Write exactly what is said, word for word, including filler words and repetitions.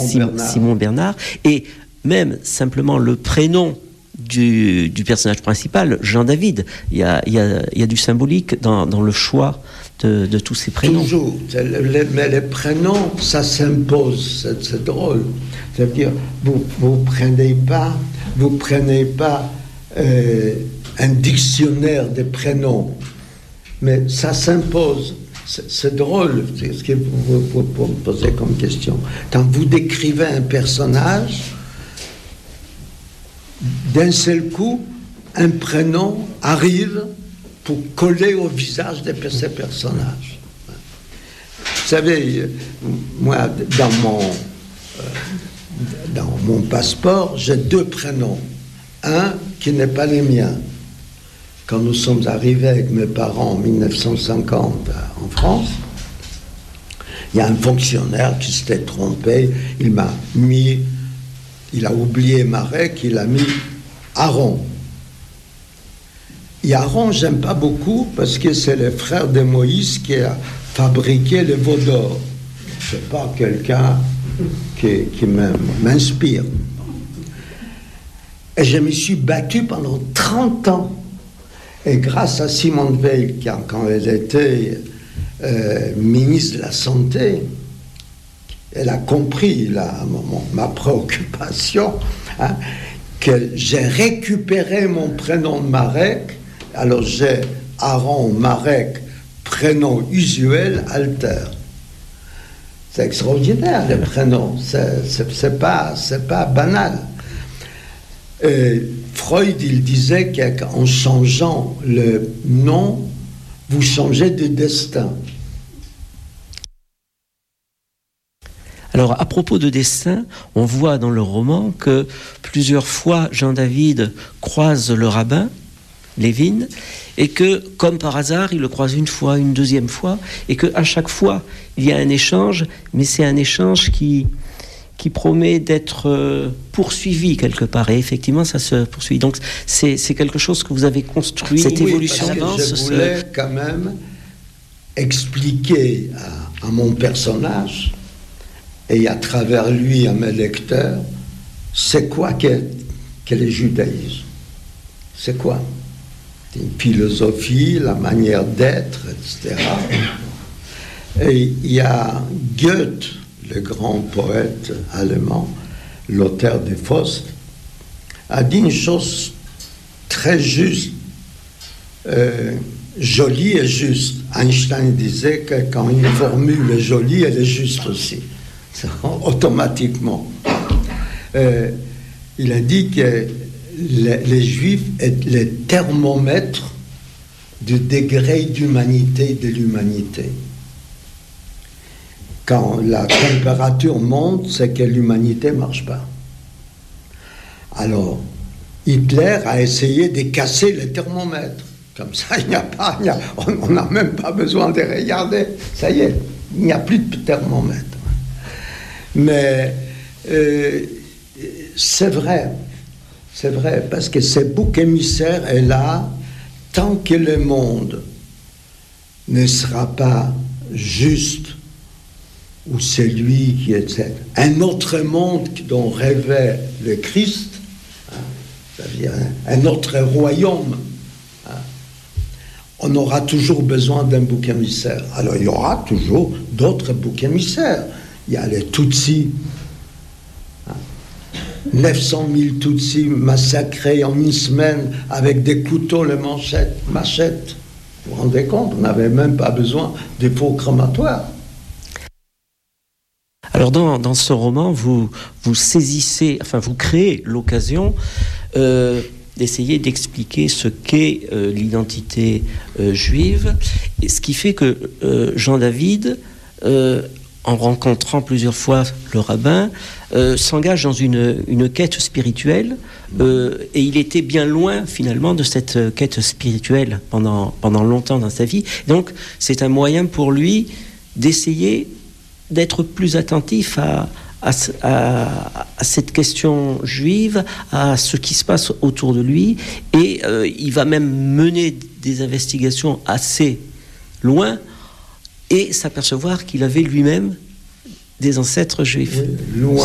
Simon, Bernard. Simon Bernard, et même simplement le prénom du, du personnage principal, Jean-David. Il y a, il y a, il y a du symbolique dans, dans le choix de, de tous ces prénoms. Toujours, mais les prénoms, ça s'impose, c'est, c'est drôle. C'est-à-dire, vous vous prenez pas, vous prenez pas euh, un dictionnaire des prénoms, mais ça s'impose. C'est, c'est drôle, c'est ce que vous, vous, vous me posez comme question. Quand vous décrivez un personnage, d'un seul coup, un prénom arrive pour coller au visage de ces personnages. Vous savez, moi, dans mon, euh, dans mon passeport, j'ai deux prénoms. Un qui n'est pas les miens. Quand nous sommes arrivés avec mes parents en dix-neuf cent cinquante en France, il y a un fonctionnaire qui s'était trompé. Il m'a mis, il a oublié Marek, il a mis Aaron. Et Aaron, j'aime pas beaucoup parce que c'est le frère de Moïse qui a fabriqué le veau d'or. C'est pas quelqu'un qui, qui m'inspire. Et je me suis battu pendant trente ans. Et grâce à Simone Veil, quand elle était euh, ministre de la Santé, elle a compris la, mon, ma préoccupation, hein, que j'ai récupéré mon prénom de Marek. Alors j'ai Aaron Marek, prénom usuel, alter. C'est extraordinaire, les prénoms. C'est, c'est, c'est, pas, c'est pas banal. Et Freud, il disait qu'en changeant le nom, vous changez de destin. Alors, à propos de destin, on voit dans le roman que plusieurs fois Jean-David croise le rabbin, Lévin, et que, comme par hasard, il le croise une fois, une deuxième fois, et qu'à chaque fois, il y a un échange, mais c'est un échange qui, qui promet d'être euh, poursuivi quelque part, et effectivement, ça se poursuit. Donc, c'est, c'est quelque chose que vous avez construit, cette oui, évolution avance. Je voulais ce... quand même expliquer à, à mon personnage, et à travers lui à mes lecteurs, c'est quoi qu'est, qu'est le judaïsme. C'est quoi? C'est une philosophie, la manière d'être, et cetera. Et il y a Goethe, le grand poète allemand, l'auteur de Faust, a dit une chose très juste, euh, jolie et juste. Einstein disait que quand une formule est jolie, elle est juste aussi. Automatiquement. Euh, il a dit que les, les Juifs est le thermomètre du degré d'humanité de l'humanité. Quand la température monte, c'est que l'humanité ne marche pas. Alors, Hitler a essayé de casser le thermomètre. Comme ça, il n'y a pas, il y a, on n'a même pas besoin de regarder. Ça y est, il n'y a plus de thermomètre. Mais euh, c'est vrai, c'est vrai, parce que ce bouc émissaire est là tant que le monde ne sera pas juste, ou celui qui est un autre monde dont rêvait le Christ, hein, c'est-à-dire un, un autre royaume, hein, on aura toujours besoin d'un bouc émissaire. Alors il y aura toujours d'autres boucs émissaires. Il y a les Tutsis, neuf cent mille Tutsis massacrés en une semaine avec des couteaux, les manchettes, machettes. Vous vous rendez compte, on n'avait même pas besoin de faux crématoires. Alors dans, dans ce roman, vous, vous saisissez, enfin vous créez l'occasion euh, d'essayer d'expliquer ce qu'est euh, l'identité euh, juive, et ce qui fait que euh, Jean-David... Euh, en rencontrant plusieurs fois le rabbin, euh, s'engage dans une, une quête spirituelle, euh, et il était bien loin finalement de cette quête spirituelle pendant, pendant longtemps dans sa vie. Donc c'est un moyen pour lui d'essayer d'être plus attentif à, à, à, à cette question juive, à ce qui se passe autour de lui, et euh, il va même mener des investigations assez loin, et s'apercevoir qu'il avait lui-même des ancêtres juifs. Oui, loin.